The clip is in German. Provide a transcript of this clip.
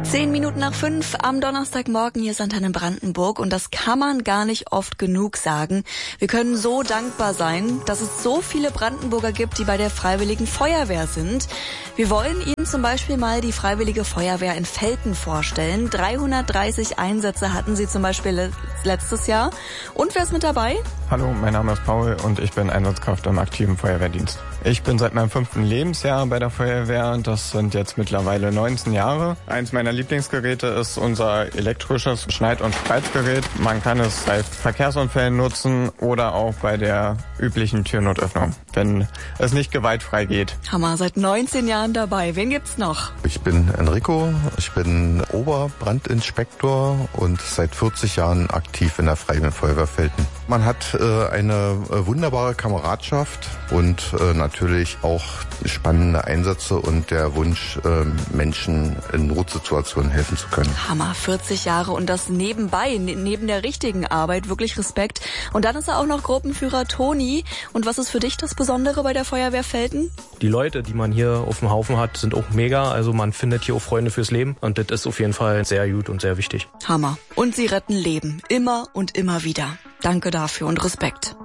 10:10 am Donnerstagmorgen. Hier ist Antenne Brandenburg und das kann man gar nicht oft genug sagen. Wir können so dankbar sein, dass es so viele Brandenburger gibt, die bei der Freiwilligen Feuerwehr sind. Wir wollen Ihnen zum Beispiel mal die Freiwillige Feuerwehr in Velten vorstellen. 330 Einsätze hatten sie zum Beispiel letztes Jahr. Und wer ist mit dabei? Hallo, mein Name ist Paul und ich bin Einsatzkraft im aktiven Feuerwehrdienst. Ich bin seit meinem 5. Lebensjahr bei der Feuerwehr. Das sind jetzt mittlerweile 19 Jahre. Eins meiner Lieblingsgeräte ist unser elektrisches Schneid- und Spreizgerät. Man kann es bei Verkehrsunfällen nutzen oder auch bei der üblichen Türnotöffnung, wenn es nicht gewaltfrei geht. Hammer, seit 19 Jahren dabei. Wen gibt's noch? Ich bin Enrico, ich bin Oberbrandinspektor und seit 40 Jahren aktiv in der Freiwilligen Feuerwehr Velten. Man hat eine wunderbare Kameradschaft und natürlich auch spannende Einsätze und der Wunsch, Menschen in Notsituationen helfen zu können. Hammer, 40 Jahre und das nebenbei, neben der richtigen Arbeit, wirklich Respekt. Und dann ist er auch noch Gruppenführer Toni. Und was ist für dich das Besondere bei der Feuerwehr Velten? Die Leute, die man hier auf dem Haufen hat, sind auch mega. Also man findet hier auch Freunde fürs Leben und das ist auf jeden Fall sehr gut und sehr wichtig. Hammer. Und sie retten Leben. Immer und immer wieder. Danke dafür und Respekt.